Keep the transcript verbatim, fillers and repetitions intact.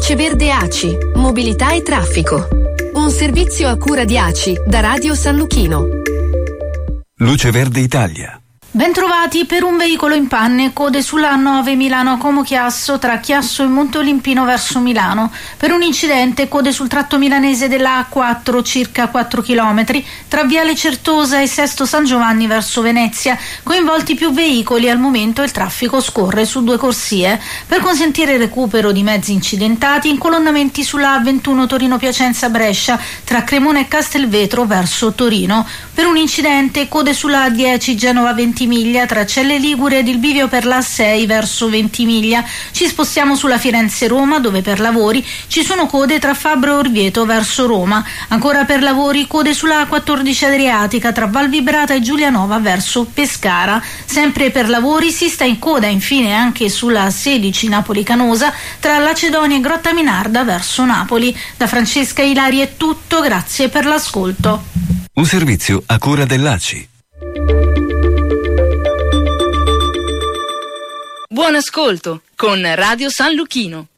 Luce Verde A C I, mobilità e traffico. Un servizio a cura di A C I da Radio San Luchino. Luce Verde Italia. Bentrovati. Per un veicolo in panne, code sulla A nove Milano Como Chiasso tra Chiasso e Monte Olimpino verso Milano. Per un incidente, code sul tratto milanese della A quattro circa quattro chilometri tra Viale Certosa e Sesto San Giovanni verso Venezia. Coinvolti più veicoli, al momento il traffico scorre su due corsie. Per consentire il recupero di mezzi incidentati, incolonnamenti sulla A ventuno Torino Piacenza Brescia tra Cremona e Castelvetro verso Torino. Per un incidente, code sulla A dieci Genova Ventimiglia tra Celle Ligure ed il bivio per la A sei verso Ventimiglia. Ci spostiamo sulla Firenze Roma, dove per lavori ci sono code tra Fabbro e Orvieto verso Roma. Ancora per lavori, code sulla A quattordici Adriatica tra Val Vibrata e Giulianova verso Pescara. Sempre per lavori si sta in coda infine anche sulla A sedici Napoli Canosa tra Lacedonia e Grotta Minarda verso Napoli. Da Francesca Ilari è tutto, grazie per l'ascolto. Un servizio a cura dell'A C I. Buon ascolto con Radio San Luchino.